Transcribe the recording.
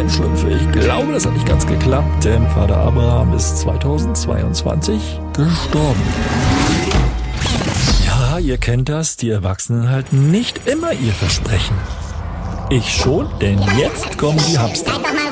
Schlümpfe, ich glaube, das hat nicht ganz geklappt, denn Vater Abraham ist 2022 gestorben. Ja, ihr kennt das, die Erwachsenen halten nicht immer ihr Versprechen. Ich schon, denn jetzt kommen die Hamster.